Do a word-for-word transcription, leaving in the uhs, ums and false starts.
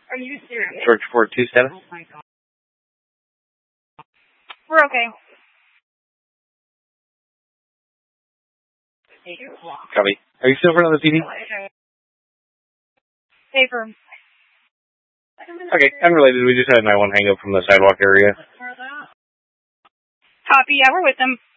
Are you serious? George four two seven. Oh my God. We're okay. Copy. Are you still in front of the T V? Paper. Okay, unrelated. We just had a nine one hang up from the sidewalk area. Copy. Yeah, we're with them.